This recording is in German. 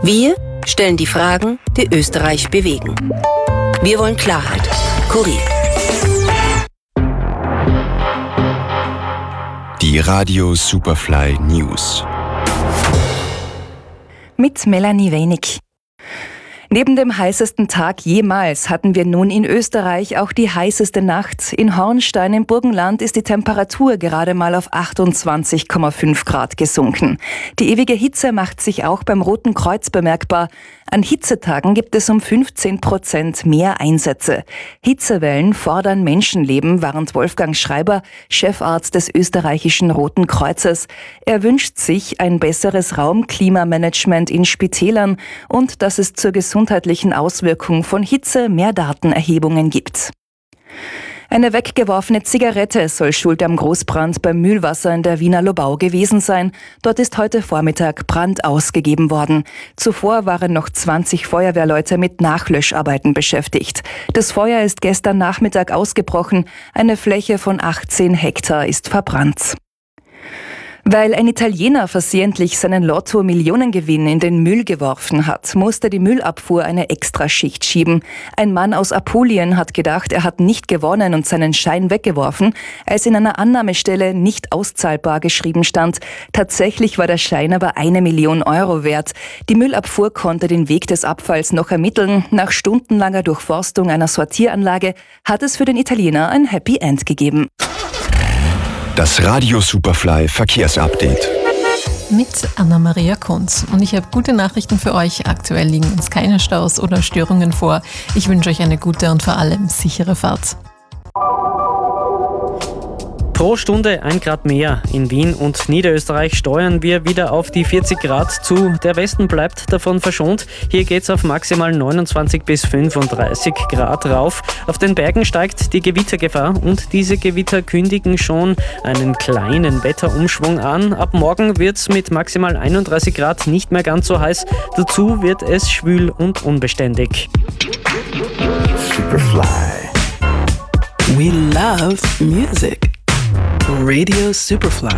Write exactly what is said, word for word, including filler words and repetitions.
Wir stellen die Fragen, die Österreich bewegen. Wir wollen Klarheit. Kurier. Die Radio Superfly News. Mit Melanie Wenig. Neben dem heißesten Tag jemals hatten wir nun in Österreich auch die heißeste Nacht. In Hornstein im Burgenland ist die Temperatur gerade mal auf achtundzwanzig Komma fünf Grad gesunken. Die ewige Hitze macht sich auch beim Roten Kreuz bemerkbar. An Hitzetagen gibt es um fünfzehn Prozent mehr Einsätze. Hitzewellen fordern Menschenleben, warnt Wolfgang Schreiber, Chefarzt des österreichischen Roten Kreuzes. Er wünscht sich ein besseres Raumklimamanagement in Spitälern und dass es zur gesundheitlichen Auswirkung von Hitze mehr Datenerhebungen gibt. Eine weggeworfene Zigarette soll schuld am Großbrand beim Mühlwasser in der Wiener Lobau gewesen sein. Dort ist heute Vormittag Brand ausgegeben worden. Zuvor waren noch zwanzig Feuerwehrleute mit Nachlöscharbeiten beschäftigt. Das Feuer ist gestern Nachmittag ausgebrochen. Eine Fläche von achtzehn Hektar ist verbrannt. Weil ein Italiener versehentlich seinen Lotto-Millionengewinn in den Müll geworfen hat, musste die Müllabfuhr eine Extraschicht schieben. Ein Mann aus Apulien hat gedacht, er hat nicht gewonnen und seinen Schein weggeworfen, als in einer Annahmestelle nicht auszahlbar geschrieben stand. Tatsächlich war der Schein aber eine Million Euro wert. Die Müllabfuhr konnte den Weg des Abfalls noch ermitteln. Nach stundenlanger Durchforstung einer Sortieranlage hat es für den Italiener ein Happy End gegeben. Das Radio Superfly Verkehrsupdate. Mit Anna-Maria Kunz. Und ich habe gute Nachrichten für euch. Aktuell liegen uns keine Staus oder Störungen vor. Ich wünsche euch eine gute und vor allem sichere Fahrt. Pro Stunde ein Grad mehr. In Wien und Niederösterreich steuern wir wieder auf die vierzig Grad zu. Der Westen bleibt davon verschont. Hier geht's auf maximal neunundzwanzig bis fünfunddreißig Grad rauf. Auf den Bergen steigt die Gewittergefahr und diese Gewitter kündigen schon einen kleinen Wetterumschwung an. Ab morgen wird's mit maximal einunddreißig Grad nicht mehr ganz so heiß. Dazu wird es schwül und unbeständig. Superfly. We love music. Radio Superfly.